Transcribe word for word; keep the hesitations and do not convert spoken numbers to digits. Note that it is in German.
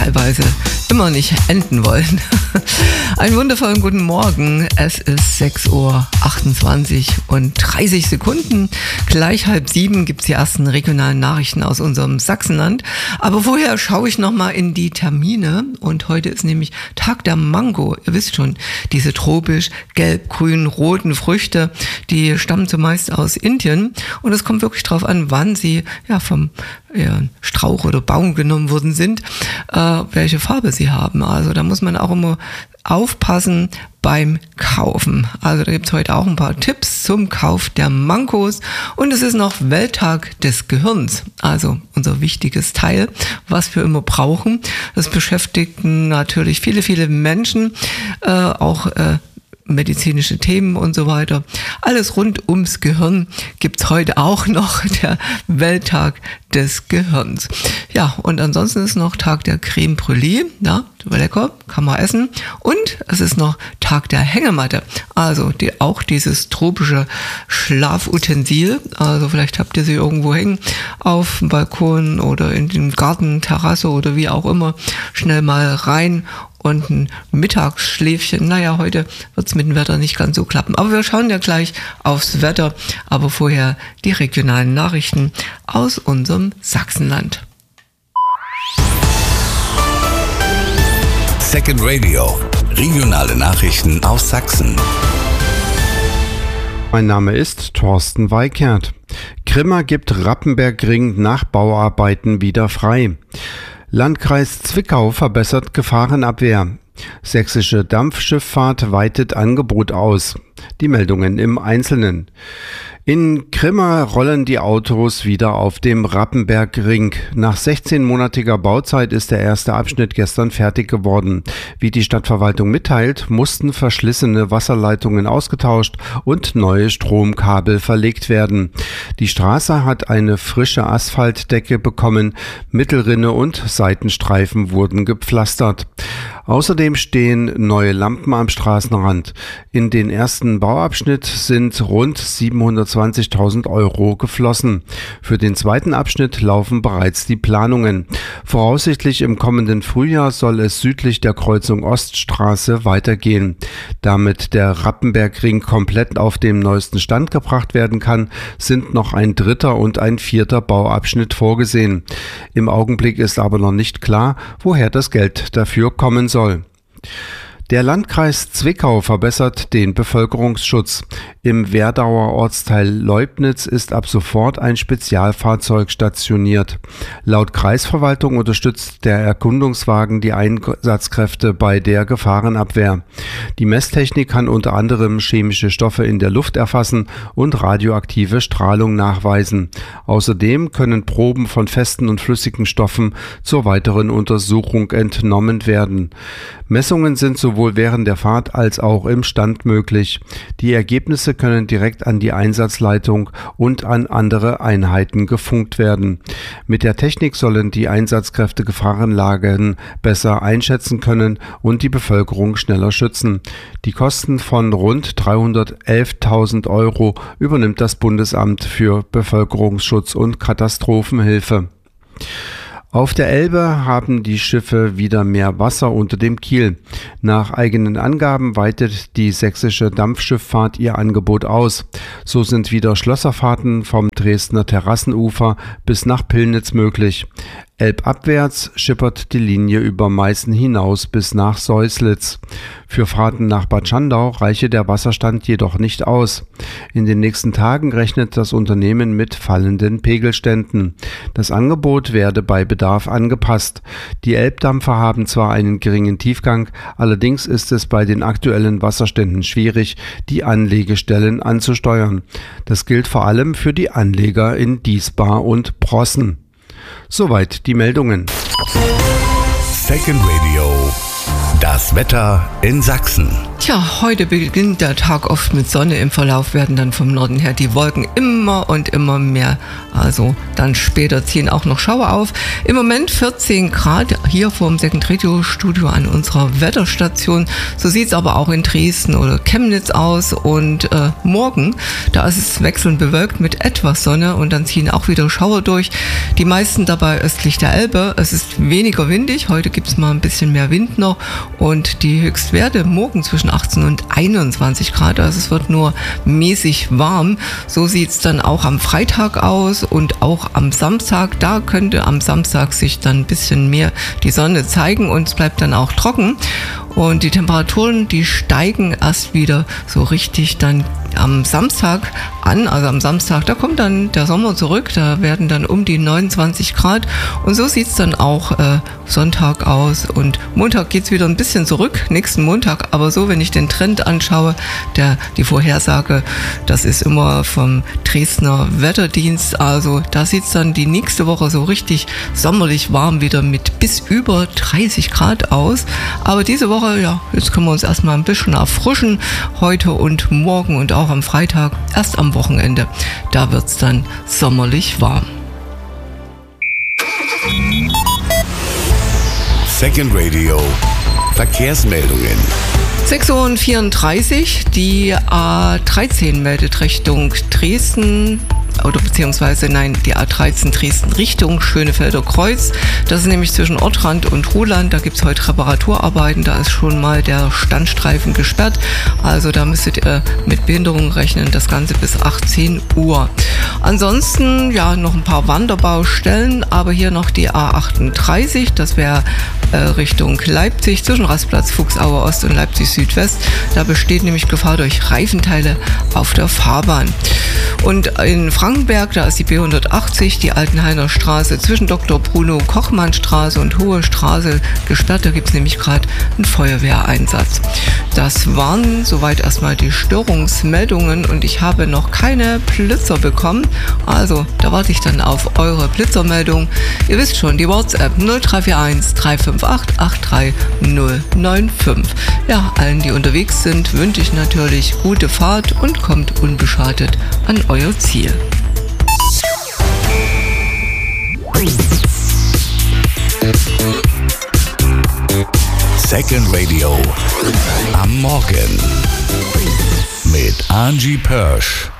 teilweise immer nicht enden wollen. Einen wundervollen guten Morgen. Es ist sechs Uhr achtundzwanzig und dreißig Sekunden. Gleich halb sieben gibt es die ersten regionalen Nachrichten aus unserem Sachsenland. Aber vorher schaue ich nochmal in die Termine. Und heute ist nämlich Tag der Mango. Ihr wisst schon, diese tropisch gelb-grün-roten Früchte, die stammen zumeist aus Indien. Und es kommt wirklich drauf an, wann sie ja vom ja, Strauch oder Baum genommen worden sind, äh, welche Farbe sie haben. Also da muss man auch immer aufpassen beim Kaufen. Also da gibt es heute auch ein paar Tipps zum Kauf der Mangos. Und es ist noch Welttag des Gehirns, also unser wichtiges Teil, was wir immer brauchen. Das beschäftigt natürlich viele, viele Menschen, äh, auch äh, medizinische Themen und so weiter. Alles rund ums Gehirn gibt's heute auch noch, der Welttag des Gehirns. Ja, und ansonsten ist noch Tag der Creme Brûlée, ja, lecker, kann man essen. Und es ist noch Tag der Hängematte, also die, auch dieses tropische Schlafutensil. Also vielleicht habt ihr sie irgendwo hängen, auf dem Balkon oder in dem Garten, Terrasse oder wie auch immer. Schnell mal rein und ein Mittagsschläfchen. Naja, heute wird es mit dem Wetter nicht ganz so klappen. Aber wir schauen ja gleich aufs Wetter. Aber vorher die regionalen Nachrichten aus unserem Sachsenland. Second Radio. Regionale Nachrichten aus Sachsen. Mein Name ist Thorsten Weikert. Grimma gibt Rappenbergring nach Bauarbeiten wieder frei. Landkreis Zwickau verbessert Gefahrenabwehr. Sächsische Dampfschifffahrt weitet Angebot aus. Die Meldungen im Einzelnen. In Grimma rollen die Autos wieder auf dem Rappenbergring. Nach sechzehnmonatiger Bauzeit ist der erste Abschnitt gestern fertig geworden. Wie die Stadtverwaltung mitteilt, mussten verschlissene Wasserleitungen ausgetauscht und neue Stromkabel verlegt werden. Die Straße hat eine frische Asphaltdecke bekommen, Mittelrinne und Seitenstreifen wurden gepflastert. Außerdem stehen neue Lampen am Straßenrand. In den ersten Bauabschnitt sind rund siebenhundertzwanzigtausend Euro geflossen. Für den zweiten Abschnitt laufen bereits die Planungen. Voraussichtlich im kommenden Frühjahr soll es südlich der Kreuzung Oststraße weitergehen. Damit der Rappenbergring komplett auf dem neuesten Stand gebracht werden kann, sind noch ein dritter und ein vierter Bauabschnitt vorgesehen. Im Augenblick ist aber noch nicht klar, woher das Geld dafür kommen soll. Der Landkreis Zwickau verbessert den Bevölkerungsschutz. Im Werdauer Ortsteil Leubnitz ist ab sofort ein Spezialfahrzeug stationiert. Laut Kreisverwaltung unterstützt der Erkundungswagen die Einsatzkräfte bei der Gefahrenabwehr. Die Messtechnik kann unter anderem chemische Stoffe in der Luft erfassen und radioaktive Strahlung nachweisen. Außerdem können Proben von festen und flüssigen Stoffen zur weiteren Untersuchung entnommen werden. Messungen sind sowohl während der Fahrt als auch im Stand möglich. Die Ergebnisse können direkt an die Einsatzleitung und an andere Einheiten gefunkt werden. Mit der Technik sollen die Einsatzkräfte Gefahrenlagen besser einschätzen können und die Bevölkerung schneller schützen. Die Kosten von rund dreihundertelftausend Euro übernimmt das Bundesamt für Bevölkerungsschutz und Katastrophenhilfe. Auf der Elbe haben die Schiffe wieder mehr Wasser unter dem Kiel. Nach eigenen Angaben weitet die sächsische Dampfschifffahrt ihr Angebot aus. So sind wieder Schlösserfahrten vom Dresdner Terrassenufer bis nach Pillnitz möglich. Elbabwärts schippert die Linie über Meißen hinaus bis nach Seuslitz. Für Fahrten nach Bad Schandau reiche der Wasserstand jedoch nicht aus. In den nächsten Tagen rechnet das Unternehmen mit fallenden Pegelständen. Das Angebot werde bei Bedarf angepasst. Die Elbdampfer haben zwar einen geringen Tiefgang, allerdings ist es bei den aktuellen Wasserständen schwierig, die Anlegestellen anzusteuern. Das gilt vor allem für die Anleger in Diesbar und Prossen. Soweit die Meldungen. Second Radio. Das Wetter in Sachsen. Tja, heute beginnt der Tag oft mit Sonne. Im Verlauf werden dann vom Norden her die Wolken immer und immer mehr. Also dann später ziehen auch noch Schauer auf. Im Moment vierzehn Grad hier vor dem Second Radio Studio an unserer Wetterstation. So sieht es aber auch in Dresden oder Chemnitz aus. Und äh, morgen, da ist es wechselnd bewölkt mit etwas Sonne und dann ziehen auch wieder Schauer durch. Die meisten dabei östlich der Elbe. Es ist weniger windig. Heute gibt es mal ein bisschen mehr Wind noch. Und die Höchstwerte morgen zwischen achtzehn und einundzwanzig Grad, also es wird nur mäßig warm. So sieht es dann auch am Freitag aus und auch am Samstag. Da könnte am Samstag sich dann ein bisschen mehr die Sonne zeigen und es bleibt dann auch trocken. Und die Temperaturen, die steigen erst wieder so richtig dann am Samstag an. Also am Samstag, da kommt dann der Sommer zurück, da werden dann um die neunundzwanzig Grad. Und so sieht es dann auch äh, Sonntag aus. Und Montag geht es wieder ein bisschen zurück, nächsten Montag. Aber so, wenn ich den Trend anschaue, der, die Vorhersage, das ist immer vom Dresdner Wetterdienst. Also da sieht es dann die nächste Woche so richtig sommerlich warm wieder mit bis über dreißig Grad aus. Aber diese Woche, ja, jetzt können wir uns erstmal ein bisschen erfrischen. Heute und morgen und auch am Freitag, erst am Wochenende, da wird es dann sommerlich warm. Second Radio Verkehrsmeldungen. sechs Uhr vierunddreißig, die A dreizehn meldet Richtung Dresden, oder beziehungsweise nein, die A dreizehn Dresden Richtung Schönefelder Kreuz. Das ist nämlich zwischen Ortrand und Ruhland. Da gibt es heute Reparaturarbeiten. Da ist schon mal der Standstreifen gesperrt. Also da müsstet ihr mit Behinderungen rechnen. Das Ganze bis achtzehn Uhr. Ansonsten ja noch ein paar Wanderbaustellen, aber hier noch die A achtunddreißig. Das wäre äh, Richtung Leipzig zwischen Rastplatz Fuchsauer Ost und Leipzig Südwest. Da besteht nämlich Gefahr durch Reifenteile auf der Fahrbahn. Und in Frankenberg, da ist die B hundertachtzig, die Altenhainer Straße zwischen Doktor Bruno Kochmann Straße und Hohe Straße gesperrt. Da gibt es nämlich gerade einen Feuerwehreinsatz. Das waren soweit erstmal die Störungsmeldungen und ich habe noch keine Blitzer bekommen. Also da warte ich dann auf eure Blitzermeldung. Ihr wisst schon, die WhatsApp null drei vier eins drei fünf acht acht drei null neun fünf. Ja, allen, die unterwegs sind, wünsche ich natürlich gute Fahrt und kommt unbeschadet an euer Ziel. Second Radio am Morgen mit Angie Pörsch.